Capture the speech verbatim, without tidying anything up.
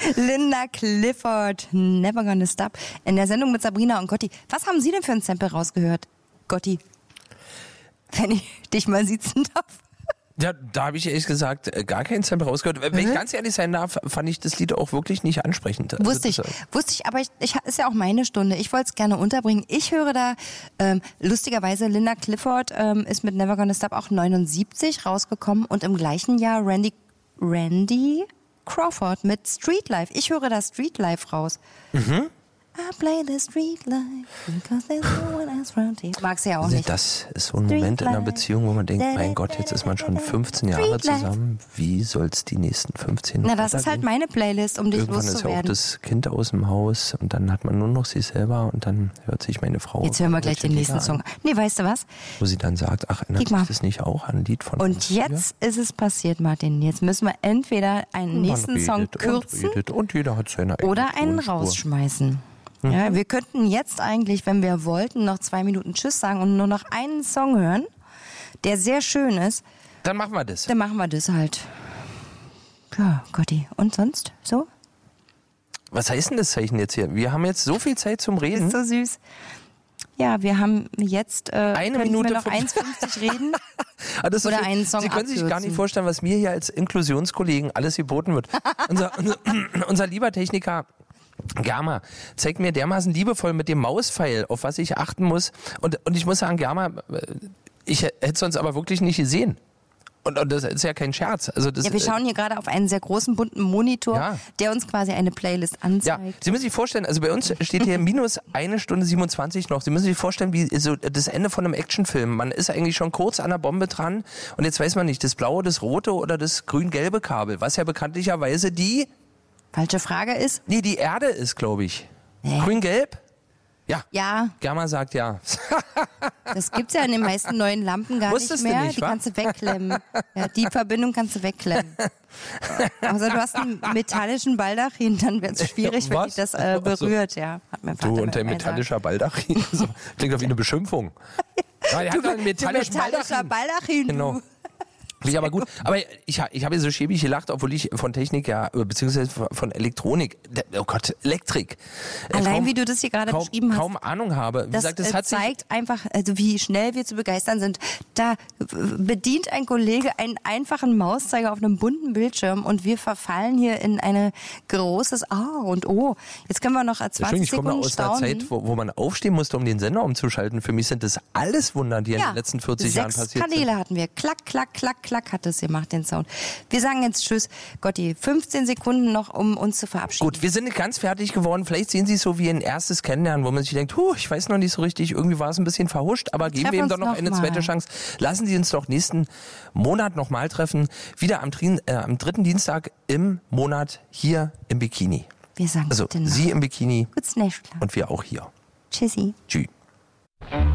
Linda Clifford, Never Gonna Stop. In der Sendung mit Sabrina und Gotti. Was haben Sie denn für ein Sample rausgehört, Gotti? Wenn ich dich mal sitzen darf. Ja, da habe ich ehrlich gesagt gar keinen Sample rausgehört. Wenn mhm. ich ganz ehrlich sein darf, fand ich das Lied auch wirklich nicht ansprechend. Also wusste ich, wusste ich, aber ich, ich, ist ja auch meine Stunde. Ich wollte es gerne unterbringen. Ich höre da, ähm, lustigerweise, Linda Clifford ähm, ist mit Never Gonna Stop auch neunundsiebzig rausgekommen und im gleichen Jahr Randy, Randy Crawford mit Street Life. Ich höre da Street Life raus. Mhm. I play the street life because there's no one else around here. Magst du ja auch nicht. Das ist so ein Moment in einer Beziehung, wo man denkt, mein Gott, jetzt ist man schon fünfzehn Jahre zusammen. Wie soll es die nächsten fünfzehn Na, das ist halt meine Playlist, um dich Irgendwann loszuwerden. Irgendwann ist ja auch das Kind aus dem Haus und dann hat man nur noch sich selber und dann hört sich meine Frau... Jetzt hören wir gleich den nächsten Song. Nee, weißt du was? Wo sie dann sagt, ach, erinnert sich das nicht auch an ein Lied von Und uns jetzt hier? ist es passiert, Martin. Jetzt müssen wir entweder einen Man nächsten redet Song und kürzen redet und jeder hat seine eigene oder einen Tonspur. rausschmeißen. Mhm. Ja, wir könnten jetzt eigentlich, wenn wir wollten, noch zwei Minuten Tschüss sagen und nur noch einen Song hören, der sehr schön ist. Dann machen wir das. Dann machen wir das halt. Ja, Gotti. Und sonst? So? Was heißt denn das Zeichen jetzt hier? Wir haben jetzt so viel Zeit zum Reden. Das ist so süß. Ja, wir haben jetzt äh, eine Minute wir noch eins fünfzig reden. Ah, das ist oder so einen Song Sie können abkürzen. sich gar nicht vorstellen, was mir hier als Inklusionskollegen alles geboten wird. unser, unser, unser lieber Techniker Germa zeigt mir dermaßen liebevoll mit dem Mauspfeil, auf was ich achten muss. Und, und ich muss sagen, Germa, ich hätte es sonst aber wirklich nicht gesehen. Und, und das ist ja kein Scherz. Also das, ja, wir schauen hier gerade auf einen sehr großen bunten Monitor, ja. der uns quasi eine Playlist anzeigt. Ja, Sie müssen sich vorstellen, also bei uns steht hier minus eine Stunde siebenundzwanzig noch. Sie müssen sich vorstellen, wie so das Ende von einem Actionfilm. Man ist eigentlich schon kurz an der Bombe dran und jetzt weiß man nicht, das blaue, das rote oder das grün-gelbe Kabel, was ja bekanntlicherweise die... Falsche Frage ist? Nee, die Erde ist, glaube ich. Hä? Grün-gelb? Ja. Ja. Germa sagt ja. Das gibt's ja in den meisten neuen Lampen gar Wusstest nicht mehr. du nicht, die wa? kannst du wegklemmen. Ja, die Verbindung kannst du wegklemmen. Also du hast einen metallischen Baldachin, dann wird es schwierig, wenn Was? dich das äh, berührt. Ja, hat mein Vater Du mir und dein mal metallischer Baldachin. So, klingt doch wie eine Beschimpfung. Ja, der hat doch einen metallischen gesagt. Metallischer Baldachin. Baldachin. Genau. Du. Finde ich aber gut. Aber ich, ich habe so schäbig gelacht, obwohl ich von Technik ja, beziehungsweise von Elektronik, oh Gott, Elektrik. Allein kaum, wie du das hier gerade kaum, beschrieben hast. kaum Ahnung habe. Wie Das, gesagt, das äh, hat sich, zeigt einfach, also wie schnell wir zu begeistern sind. Da äh, bedient ein Kollege einen einfachen Mauszeiger auf einem bunten Bildschirm und wir verfallen hier in ein großes A und O. Jetzt können wir noch zwanzig ich komme Sekunden aus staunen. einer Zeit, wo, wo man aufstehen musste, um den Sender umzuschalten. Für mich sind das alles Wunder, die ja, in den letzten vierzig sechs Jahren passiert Kanäle sind. hatten wir. Klack, klack, klack, klack hat es gemacht, den Sound. Wir sagen jetzt Tschüss. Gotti, fünfzehn Sekunden noch, um uns zu verabschieden. Gut, wir sind nicht ganz fertig geworden. Vielleicht sehen Sie es so wie ein erstes Kennenlernen, wo man sich denkt, huh, ich weiß noch nicht so richtig, irgendwie war es ein bisschen verhuscht, aber geben wir ihm uns doch noch, noch eine mal. zweite Chance. Lassen Sie uns doch nächsten Monat nochmal treffen. Wieder am, Trin, äh, am dritten Dienstag im Monat hier im Bikini. Wir sagen Also gute Nacht. Sie im Bikini Gutes Nächtlein. und wir auch hier. Tschüssi. Tschüss.